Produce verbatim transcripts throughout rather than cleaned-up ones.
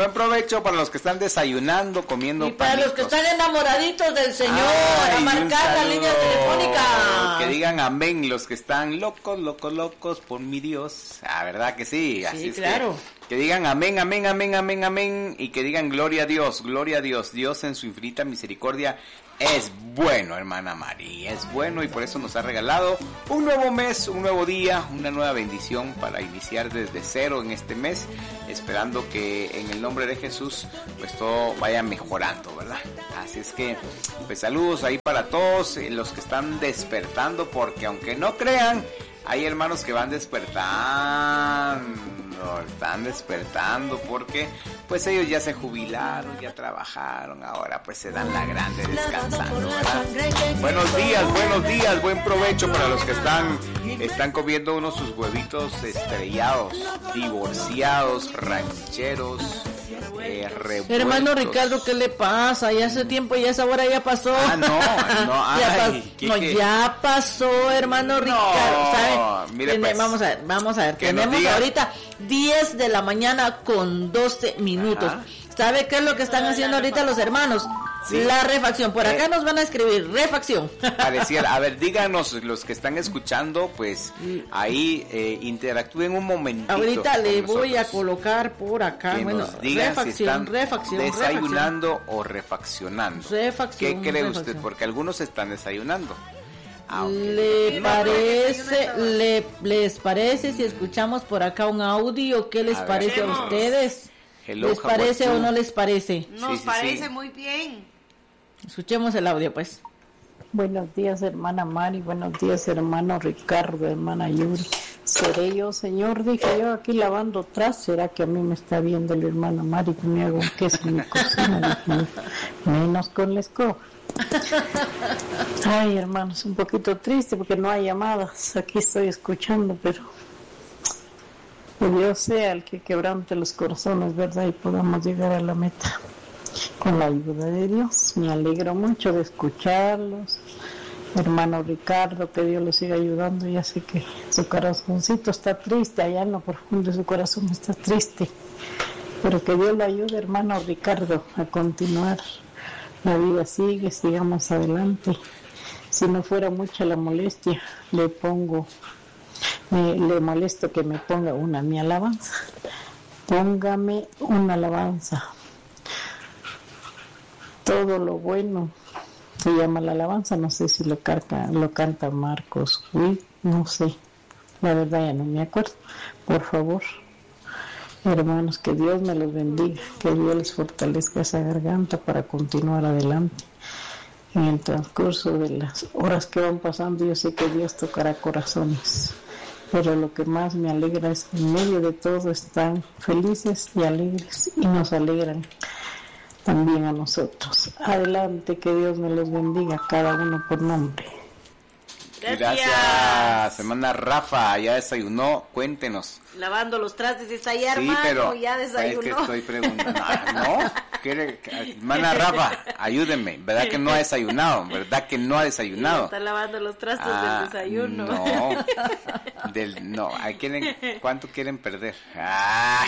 buen provecho para los que están desayunando, comiendo y para panitos. los que están enamoraditos del Señor. Ay, A marcar la línea telefónica. Que digan amén los que están locos, locos, locos por mi Dios. Ah, ¿verdad que sí? Así Sí, es claro. Que, que digan amén, amén, amén, amén, amén. Y que digan gloria a Dios, gloria a Dios. Dios en su infinita misericordia es bueno, hermana Mari. Es bueno y por eso nos ha regalado un nuevo mes, un nuevo día, una nueva bendición para iniciar desde cero en este mes. Esperando que en el nombre de Jesús pues todo vaya mejorando, ¿verdad? Así es que pues saludos ahí para todos los que están despertando, porque aunque no crean, hay hermanos que van despertando, están despertando porque pues ellos ya se jubilaron, ya trabajaron, ahora pues se dan la grande descansando, ¿verdad? Buenos días, buenos días, buen provecho para los que están están comiendo unos sus huevitos estrellados, divorciados, rancheros, eh, revueltos. Hermano Ricardo, ¿qué le pasa? Ya hace tiempo, ya esa hora ya pasó. Ah, no, no, ay, ya, pas- ¿qué, no qué? ya pasó, hermano Ricardo. ¿Sabe? Mire, Tene- pues, vamos a ver, vamos a ver. que nos Tenemos diga. ahorita diez de la mañana con doce minutos. Ajá. ¿Sabe qué es lo que están haciendo ahorita los hermanos? Sí. La refacción. Por acá Eh. nos van a escribir refacción. Pareciera, a ver, díganos los que están escuchando, pues ahí eh, interactúen un momentito. Ahorita con le nosotros. voy a colocar por acá. Que Bueno, nos digan refacción, si están refacción, desayunando o refaccionando. Refacción, ¿Qué cree refacción. usted? Porque algunos están desayunando. Aunque ¿Le no- parece, le, les parece si escuchamos por acá un audio? ¿Qué les A ver. parece a Escuchemos. ustedes? Hello, ¿Les parece how are o you? no les parece? Nos Sí, sí, parece sí. muy bien. Escuchemos el audio, pues. Buenos días, hermana Mari. Buenos días, hermano Ricardo, hermana Yuri. ¿Seré yo, señor? Dije yo aquí lavando atrás. ¿Será que a mí me está viendo la hermana Mari que me hago un queso en mi cocina? Dije, menos con la escoba. Ay, hermanos, un poquito triste porque no hay llamadas. Aquí estoy escuchando, pero que Dios sea el que quebrante los corazones, ¿verdad? Y podamos llegar a la meta con la ayuda de Dios. Me alegro mucho de escucharlos. Hermano Ricardo, que Dios lo siga ayudando. Ya sé que su corazoncito está triste, allá en lo profundo de su corazón está triste. Pero que Dios lo ayude, hermano Ricardo, a continuar. La vida sigue, sigamos adelante. Si no fuera mucha la molestia, le pongo, me, le molesto que me ponga una mi alabanza. Póngame una alabanza. Todo lo bueno se llama la alabanza. No sé si lo canta, lo canta Marcos Witt, no sé. La verdad ya no me acuerdo. Por favor, hermanos, que Dios me los bendiga, que Dios les fortalezca esa garganta para continuar adelante. En el transcurso de las horas que van pasando, yo sé que Dios tocará corazones. Pero lo que más me alegra es que en medio de todo están felices y alegres y nos alegran también a nosotros. Adelante, que Dios me los bendiga, cada uno por nombre. Gracias. Gracias, hermana Rafa, ya desayunó, cuéntenos. Lavando los trastes, está allá, Sí, hermano, pero ya desayunó. es que estoy preguntando, ah, ¿no? ¿Quiere, hermana Rafa, ayúdenme, ¿verdad que no ha desayunado? ¿Verdad que no ha desayunado? Está lavando los trastes Ah, del desayuno. No, del, no, ¿a quieren, ¿cuánto quieren perder? Ah,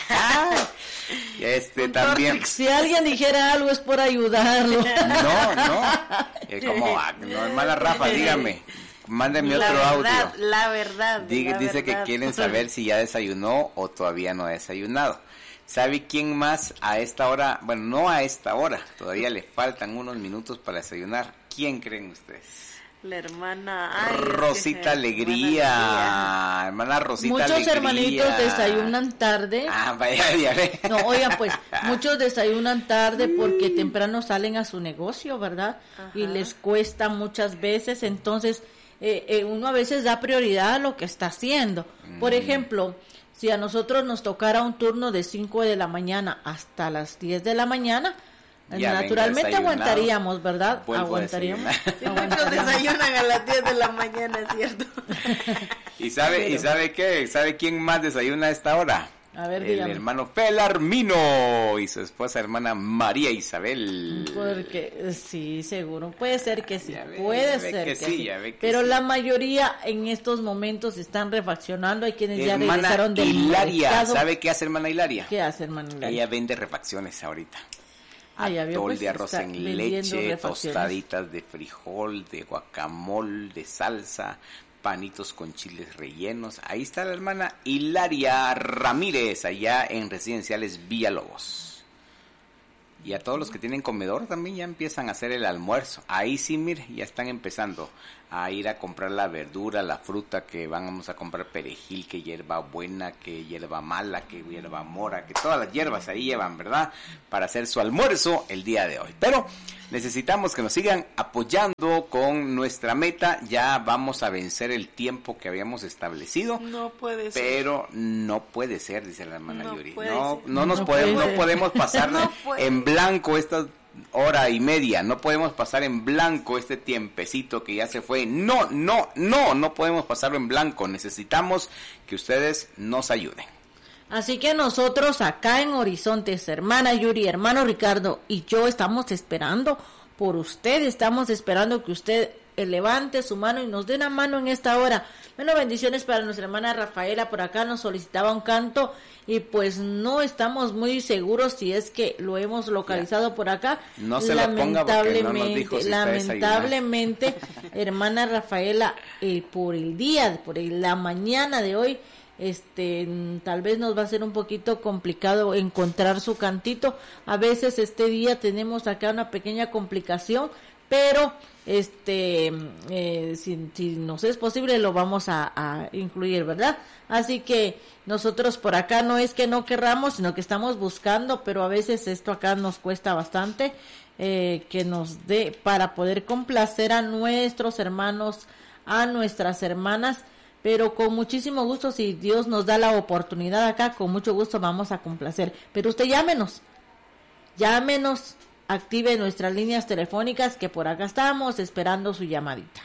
este también. Si alguien dijera algo es por ayudarlo. No, no, es como, ah, no, hermana Rafa, dígame, mándeme La otro verdad, audio. la verdad. Dice, la dice verdad. que quieren saber si ya desayunó o todavía no ha desayunado. ¿Sabe quién más a esta hora? Bueno, no a esta hora, todavía le faltan unos minutos para desayunar. ¿Quién creen ustedes? La hermana. Ay, es que- Rosita Alegría, hermana Rosita Muchos Alegría. hermanitos desayunan tarde. Ah, vaya, ya ve. No, oigan, pues, muchos desayunan tarde porque temprano salen a su negocio, ¿verdad? Ajá. Y les cuesta muchas veces, entonces eh, eh, uno a veces da prioridad a lo que está haciendo. Por ejemplo, si a nosotros nos tocara un turno de cinco de la mañana hasta las diez de la mañana, Ya naturalmente venga desayunado. aguantaríamos, ¿verdad? Vuelvo a Aguantaríamos. desayunar. Sí, muchos aguantaríamos. desayunan a las diez de la mañana, ¿es cierto? ¿Y sabe, ¿Y sabe qué? ¿Sabe quién más desayuna a esta hora? A ver, el dígame. hermano Pelarmino y su esposa hermana María Isabel. Porque sí, seguro. Puede ser que sí. Ya ve, puede ya ve ser que que, sí, sí. ya ve que Pero sí. la mayoría en estos momentos están refaccionando. Hay quienes ya Hermana regresaron del Hilaria, mercado. ¿sabe qué hace hermana Hilaria? ¿Qué hace, hermana Hilaria? Ella vende refacciones ahorita. Ah, ya veo, Atol pues, de arroz está en vendiendo leche, refacciones. tostaditas de frijol, de guacamole, de salsa, panitos con chiles rellenos. Ahí está la hermana Hilaria Ramírez, allá en Residenciales Villalobos. Y a todos los que tienen comedor también ya empiezan a hacer el almuerzo. Ahí sí, mire, ya están empezando a ir a comprar la verdura, la fruta, que vamos a comprar perejil, que hierba buena, que hierba mala, que hierba mora, que todas las hierbas ahí llevan, ¿verdad? Para hacer su almuerzo el día de hoy. Pero necesitamos que nos sigan apoyando con nuestra meta. Ya vamos a vencer el tiempo que habíamos establecido. No puede ser. Pero no puede ser, dice la hermana No Yuri. puede No, ser. no nos No podemos, puede no ser. podemos pasar No puede. en blanco esta hora y media. No podemos pasar en blanco este tiempecito que ya se fue. No, no, no, no podemos pasarlo en blanco. Necesitamos que ustedes nos ayuden. Así que nosotros acá en Horizontes, hermana Yuri, hermano Ricardo y yo estamos esperando por usted, estamos esperando que usted eh, levante su mano y nos dé una mano en esta hora. Bueno, bendiciones para nuestra hermana Rafaela, por acá nos solicitaba un canto y pues no estamos muy seguros si es que lo hemos localizado Ya. por acá. No se lo ponga porque no nos dijo si está lamentablemente, hermana Rafaela, eh, por el día, por el- la mañana de hoy, este mm, tal vez nos va a ser un poquito complicado encontrar su cantito. A veces este día tenemos acá una pequeña complicación, pero este eh, si, si nos es posible lo vamos a, a incluir, ¿verdad? Así que nosotros por acá no es que no querramos, sino que estamos buscando, pero a veces esto acá nos cuesta bastante eh, que nos dé para poder complacer a nuestros hermanos, a nuestras hermanas. Pero con muchísimo gusto, si Dios nos da la oportunidad acá, con mucho gusto vamos a complacer. Pero usted llámenos, llámenos, active nuestras líneas telefónicas, que por acá estamos esperando su llamadita.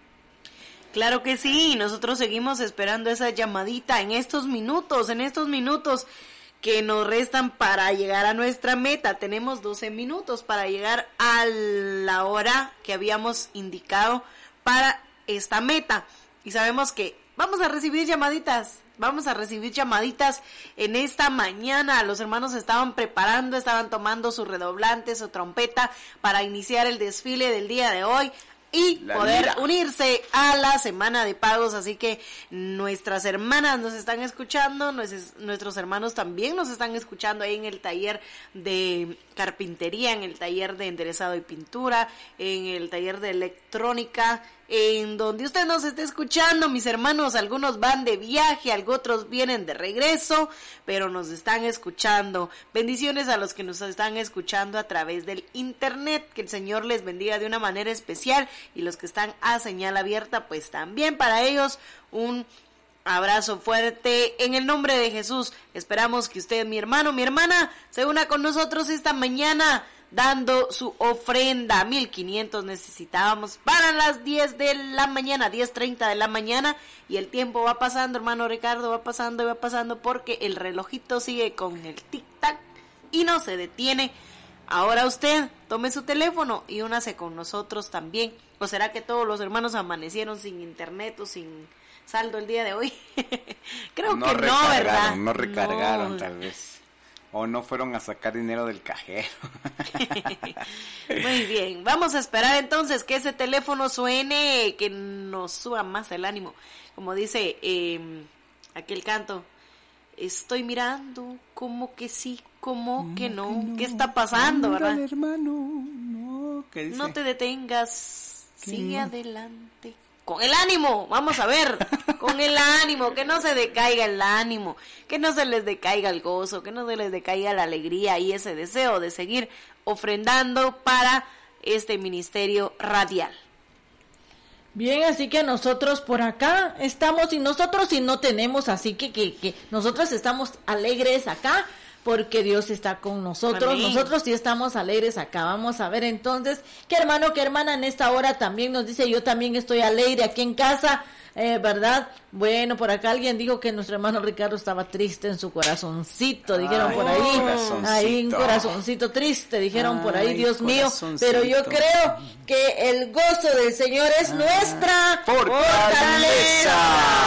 Claro que sí, nosotros seguimos esperando esa llamadita en estos minutos, en estos minutos que nos restan para llegar a nuestra meta. Tenemos doce minutos para llegar a la hora que habíamos indicado para esta meta. Y sabemos que vamos a recibir llamaditas, vamos a recibir llamaditas en esta mañana. Los hermanos estaban preparando, estaban tomando su redoblante, su trompeta para iniciar el desfile del día de hoy y La poder lira. unirse a la semana de pagos. Así que nuestras hermanas nos están escuchando, nuestros, nuestros hermanos también nos están escuchando ahí en el taller de carpintería, en el taller de enderezado y pintura, en el taller de electrónica, en donde usted nos esté escuchando, mis hermanos. Algunos van de viaje, otros vienen de regreso, pero nos están escuchando. Bendiciones a los que nos están escuchando a través del internet, que el Señor les bendiga de una manera especial, y los que están a señal abierta, pues también para ellos un abrazo fuerte en el nombre de Jesús. Esperamos que usted, mi hermano, mi hermana, se una con nosotros esta mañana dando su ofrenda. Mil quinientos necesitábamos para las diez de la mañana, diez treinta de la mañana, y el tiempo va pasando, hermano Ricardo, va pasando y va pasando, porque el relojito sigue con el tic-tac y no se detiene. Ahora usted tome su teléfono y únase con nosotros también. ¿O será que todos los hermanos amanecieron sin internet o sin saldo el día de hoy? Creo no que no, recargaron, ¿verdad? No recargaron, No. tal vez. O no fueron a sacar dinero del cajero. Muy bien, vamos a esperar entonces que ese teléfono suene, que nos suba más el ánimo. Como dice eh, aquel canto, estoy mirando como que sí, como que no. ¿Qué está pasando, verdad? Ándale, hermano, no, ¿qué dice? No te detengas, ¿Qué? sigue adelante. Con el ánimo, vamos a ver, con el ánimo, que no se decaiga el ánimo, que no se les decaiga el gozo, que no se les decaiga la alegría y ese deseo de seguir ofrendando para este ministerio radial. Bien, así que nosotros por acá estamos, y nosotros si no tenemos, así que, que, que nosotros estamos alegres acá, porque Dios está con nosotros. Amén. Nosotros sí estamos alegres acá. Vamos a ver entonces qué hermano, qué hermana en esta hora también nos dice, yo también estoy alegre aquí en casa, eh, ¿verdad? Bueno, por acá alguien dijo que nuestro hermano Ricardo estaba triste en su corazoncito, dijeron Ay, por ahí, corazoncito. ahí un corazoncito triste, dijeron por ahí, Ay, Dios mío, corazoncito. pero yo creo que el gozo del Señor es nuestra Fortaleza.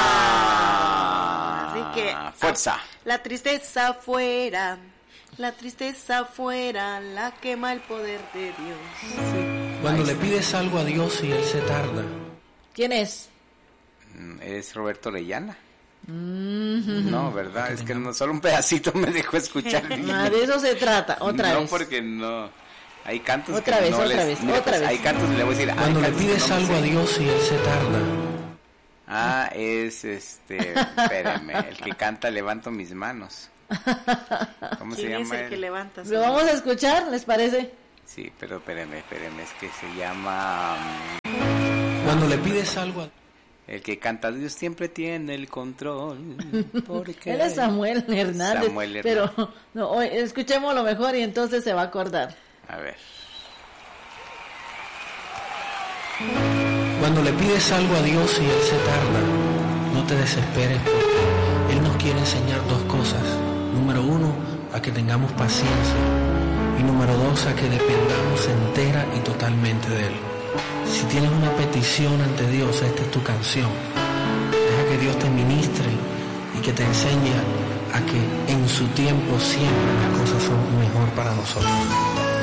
Así que Fuerza. La tristeza fuera, la tristeza fuera, la quema el poder de Dios. Cuando le pides algo a Dios y Él se tarda, ¿Quién es? Es Roberto Leyana. No, ¿verdad? Es que no, solo un pedacito me dejó escuchar. Ah, de eso se trata, otra no, vez. porque no. Hay cantos Otra que vez, no otra les... vez, Mira, otra pues, vez. hay cantos que le voy a decir... hay cuando le cantos que pides no me algo a sé. Dios y Él se tarda, Ah, es este... Espérame, el que canta Levanto mis manos. ¿Cómo se ¿Quién es llama el que él? levanta su ¿Lo vamos a escuchar, les parece? Sí, pero espérame, espérame, es que se llama... cuando le pides algo a El que canta Dios siempre tiene el control. Porque Él es Samuel Hernández, Samuel Hernández. pero no, hoy escuchémoslo mejor y entonces se va a acordar. A ver. Cuando le pides algo a Dios y Él se tarda, no te desesperes porque Él nos quiere enseñar dos cosas. Número uno, a que tengamos paciencia. Y número dos, a que dependamos entera y totalmente de Él. Si tienes una petición ante Dios, esta es tu canción. Deja que Dios te ministre y que te enseñe a que en su tiempo siempre las cosas son mejor para nosotros.